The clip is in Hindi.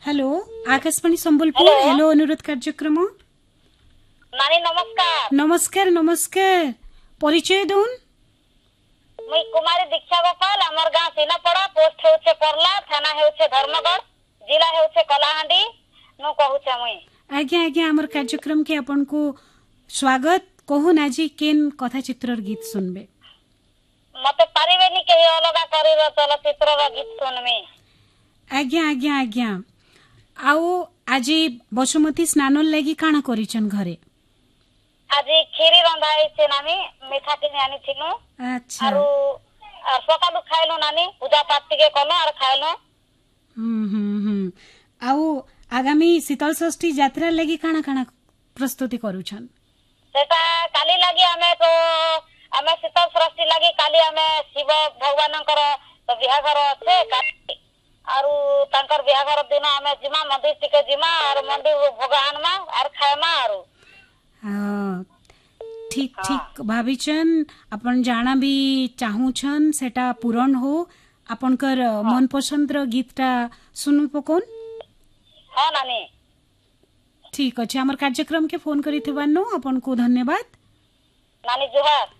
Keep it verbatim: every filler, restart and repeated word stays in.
हेलो आकाशवाणी संबलपुर हेलो अनुरोध कार्यक्रम नानी नमस्कार नमस्कार नमस्कार परिचय दून मुई कुमारी दीक्षा गोपाल हमर गांव सीनापड़ा पोस्ट हेउछे परला थाना हेउछे धर्मगढ़ जिला हेउछे कलाहांडी नु कहूछे मुई आज्ञा आज्ञा हमर कार्यक्रम के आपन को स्वागत कहून आज केन कथा चित्रर गीत सुनबे मते पारिबेनी के अलगा करी चलचित्र रो गीत सुनमी आज्ञा आज्ञा आज्ञा आओ आज बसुमती स्नान लगी काना करिछन घरे आज खीरी रंधा है नानी मीठा किनी आनी थिनु अच्छा आरु सकालु खाइलो नानी पूजा पाठ के कलो आर खाइलो हम्म हम्म हम्म आओ आगामी शीतल षष्ठी यात्रा लगी काना काना प्रस्तुति करूछन सेटा काली लागि हमें तो हमें शीतल षष्ठी लागि काली हमें शिव भगवानकर तो बिहाघर अच्छे काली आरु तांकर बिहाघर दिन हमें जिमा मंदिर टिके जिमा और मंदिर भोग आनमा और खाएमा आरु ठीक ठीक भाविचन अपन जाना भी चाहूछन सेटा पूरण हो आपनकर मन पसंद रो गीतटा सुनु पकोन हां नानी ठीक अछि हमर कार्यक्रम के फोन करी थिबानो अपन को धन्यवाद नानी जोहार।